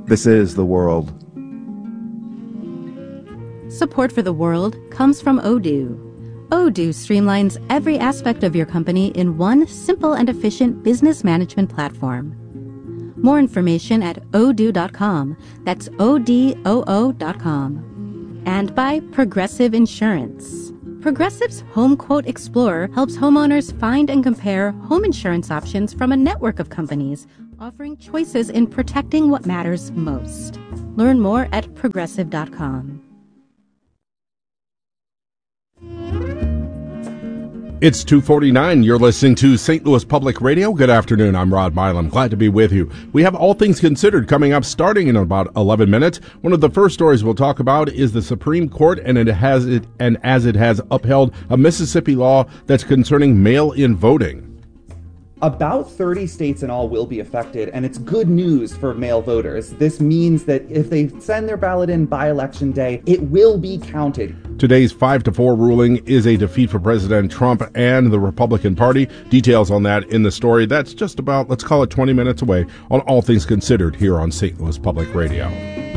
This is The World. Support for The World comes from Odoo. Odoo streamlines every aspect of your company in one simple and efficient business management platform. More information at odoo.com. That's ODOO.com. And by Progressive Insurance. Progressive's Home Quote Explorer helps homeowners find and compare home insurance options from a network of companies, offering choices in protecting what matters most. Learn more at progressive.com. It's 2:49. You're listening to St. Louis Public Radio. Good afternoon. I'm Rod Milam. Glad to be with you. We have All Things Considered coming up starting in about 11 minutes. One of the first stories we'll talk about is the Supreme Court as it has upheld a Mississippi law that's concerning mail-in voting. About 30 states in all will be affected, and it's good news for male voters. This means that if they send their ballot in by Election Day, it will be counted. Today's 5-4 ruling is a defeat for President Trump and the Republican Party. Details on that in the story. That's just about, let's call it 20 minutes away on All Things Considered here on St. Louis Public Radio.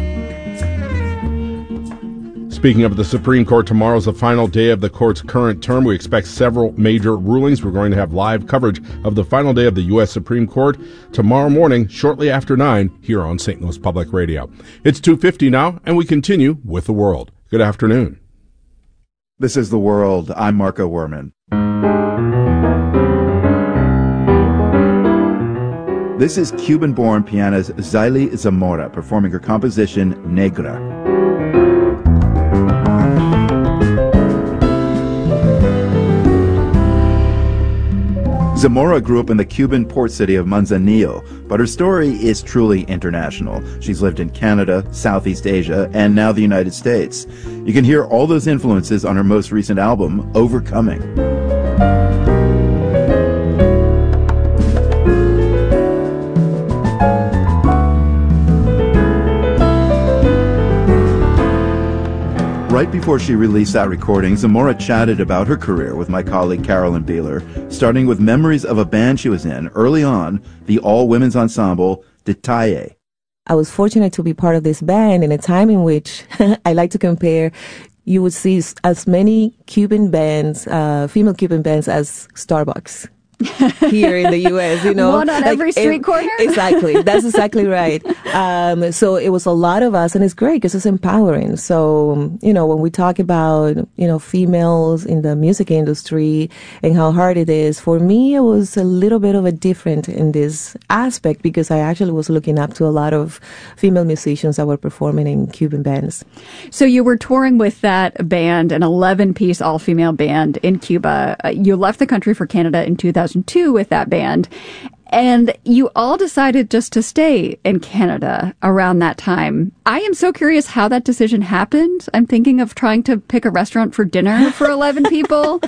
Speaking of the Supreme Court, tomorrow's the final day of the court's current term. We expect several major rulings. We're going to have live coverage of the final day of the U.S. Supreme Court tomorrow morning, shortly after 9, here on St. Louis Public Radio. It's 2:50 now, and we continue with The World. Good afternoon. This is The World. I'm Marco Werman. This is Cuban-born pianist Zaily Zamora performing her composition, Negra. Zamora grew up in the Cuban port city of Manzanillo, but her story is truly international. She's lived in Canada, Southeast Asia, and now the United States. You can hear all those influences on her most recent album, Overcoming. Right before she released that recording, Zamora chatted about her career with my colleague Carolyn Beeler, starting with memories of a band she was in early on, the all-women's ensemble, Detalle. I was fortunate to be part of this band in a time in which I like to compare, you would see as many Cuban bands, female Cuban bands, as Starbucks. Here in the U.S., you know. One on every street corner? Exactly. That's exactly right. So it was a lot of us, and it's great because it's empowering. So, you know, when we talk about, you know, females in the music industry and how hard it is, for me, it was a little bit of a different in this aspect because I actually was looking up to a lot of female musicians that were performing in Cuban bands. So you were touring with that band, an 11-piece all-female band in Cuba. You left the country for Canada in 2002 with that band, and you all decided just to stay in Canada around that time. I am so curious how that decision happened. I'm thinking of trying to pick a restaurant for dinner for 11 people,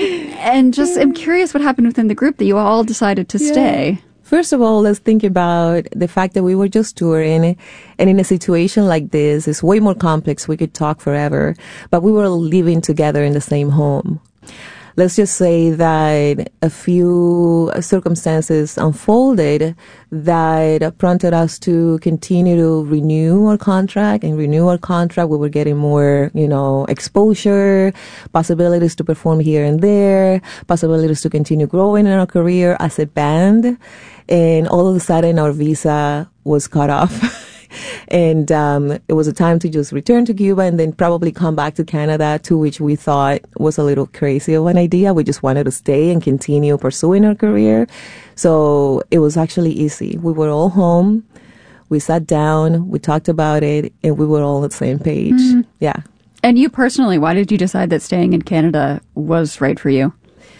and just am curious what happened within the group that you all decided to stay. First of all, let's think about the fact that we were just touring, and in a situation like this, it's way more complex. We could talk forever, but we were living together in the same home. Let's just say that a few circumstances unfolded that prompted us to continue to renew our contract. We were getting more, you know, exposure, possibilities to perform here and there, possibilities to continue growing in our career as a band. And all of a sudden, our visa was cut off. And it was a time to just return to Cuba and then probably come back to Canada, to which we thought was a little crazy of an idea. We just wanted to stay and continue pursuing our career. So it was actually easy. We were all home. We sat down. We talked about it. And we were all on the same page. Mm-hmm. Yeah. And you personally, why did you decide that staying in Canada was right for you?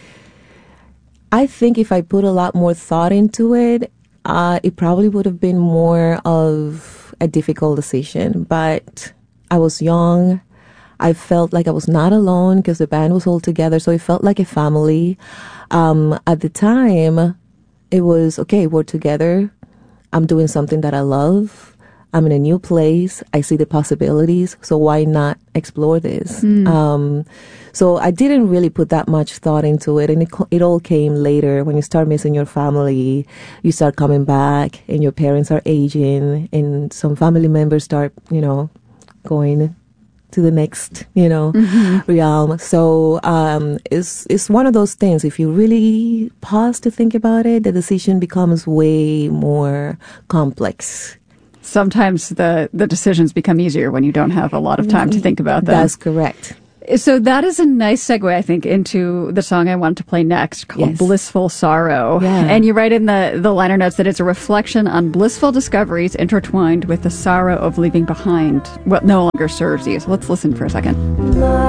I think if I put a lot more thought into it, it probably would have been more of a difficult decision, but I was young. I felt like I was not alone because the band was all together, so it felt like a family. At the time, it was, okay, we're together. I'm doing something that I love. I'm in a new place. I see the possibilities. So why not explore this? So I didn't really put that much thought into it. And it all came later when you start missing your family. You start coming back and your parents are aging and some family members start, going to the next, realm. So it's one of those things. If you really pause to think about it, the decision becomes way more complex. Sometimes the decisions become easier when you don't have a lot of time to think about them. That's correct. So that is a nice segue, I think, into the song I wanted to play next, called Blissful Sorrow. Yeah. And you write in the liner notes that it's a reflection on blissful discoveries intertwined with the sorrow of leaving behind what no longer serves you. So let's listen for a second.